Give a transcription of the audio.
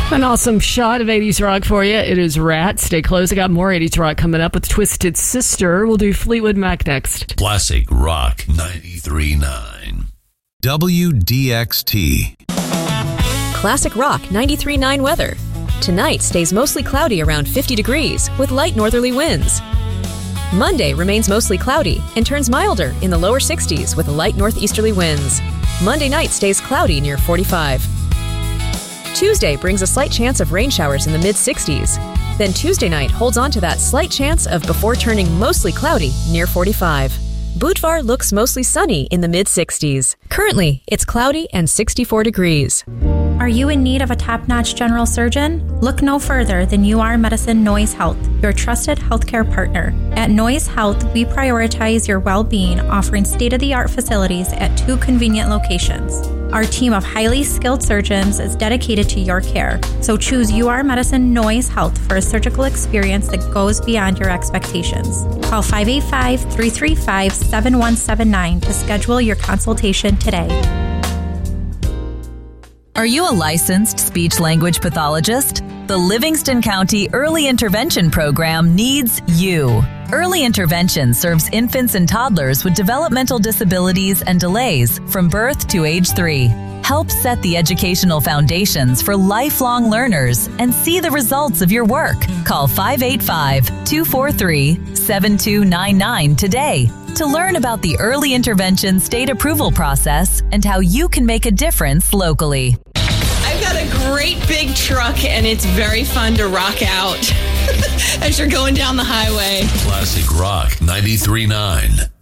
An awesome shot of 80s rock for you. It is Rat. Stay close. I got more 80s rock coming up with Twisted Sister. We'll do Fleetwood Mac next. Classic Rock 93.9. WDXT. Classic Rock 93.9 weather. Tonight stays mostly cloudy around 50 degrees with light northerly winds. Monday remains mostly cloudy and turns milder in the lower 60s with light northeasterly winds. Monday night stays cloudy near 45. Tuesday brings a slight chance of rain showers in the mid-60s. Then Tuesday night holds on to that slight chance of before turning mostly cloudy near 45. Budvar looks mostly sunny in the mid-60s. Currently, it's cloudy and 64 degrees. Are you in need of a top-notch general surgeon? Look no further than UR Medicine Noise Health, your trusted healthcare partner. At Noise Health, we prioritize your well-being, offering state-of-the-art facilities at 2 convenient locations. Our team of highly skilled surgeons is dedicated to your care, so choose UR Medicine Noise Health for a surgical experience that goes beyond your expectations. Call 585-335-7179 to schedule your consultation today. Are you a licensed speech-language pathologist? The Livingston County Early Intervention Program needs you. Early Intervention serves infants and toddlers with developmental disabilities and delays from birth to age 3. Help set the educational foundations for lifelong learners and see the results of your work. Call 585-243-7299 today to learn about the Early Intervention state approval process and how you can make a difference locally. I've got a great big truck, and it's very fun to rock out as you're going down the highway. Classic Rock 93.9.